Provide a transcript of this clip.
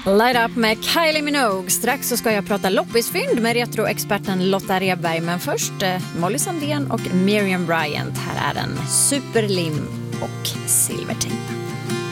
Light Up med Kylie Minogue. Strax så ska jag prata loppisfynd med retroexperten Lotta Revberg. Men först Molly Sandén och Miriam Bryant. Här är den Superlim och Silvertejp.